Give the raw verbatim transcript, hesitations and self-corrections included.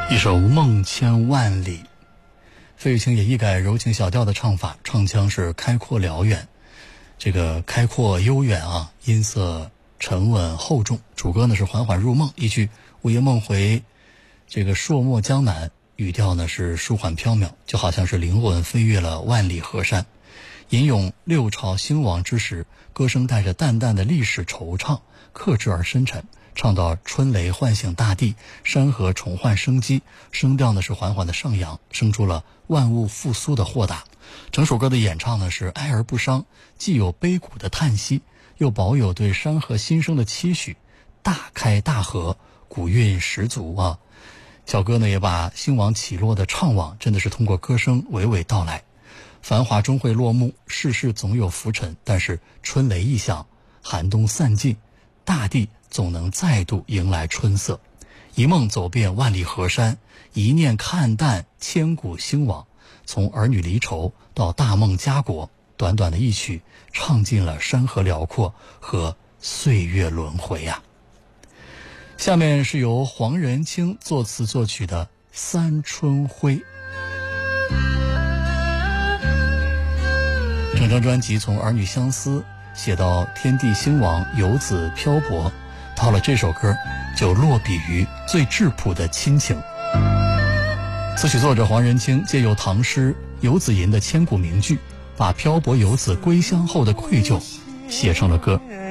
一首梦千万里，费玉清也一改柔情小调的唱法，唱腔是开阔辽远，这个开阔悠远啊，音色沉稳厚重。主歌呢是缓缓入梦，一句午夜梦回，这个朔漠江南，语调呢是舒缓飘渺，就好像是灵魂飞越了万里河山。吟咏六朝兴亡之时，歌声带着淡淡的历史惆怅，克制而深沉，唱到春雷唤醒大地，山河重焕生机，声调呢是缓缓的上扬，生出了万物复苏的豁达。整首歌的演唱呢是哀而不伤，既有悲苦的叹息，又保有对山河新生的期许，大开大合，古韵十足啊。小哥呢也把兴亡起落的怅惘真的是通过歌声娓娓道来。繁华终会落幕，世事总有浮沉，但是春雷一响，寒冬散尽，大地总能再度迎来春色。一梦走遍万里河山，一念看淡千古兴亡。从儿女离愁到大梦家国，短短的一曲，唱尽了山河辽阔和岁月轮回啊。下面是由黄仁清作词作曲的《三春晖》。整张专辑从儿女相思写到天地兴亡，游子漂泊，到了这首歌就落笔于最质朴的亲情。词曲作者黄仁清借由唐诗《游子吟》的千古名句，把漂泊游子归乡后的愧疚写成了歌。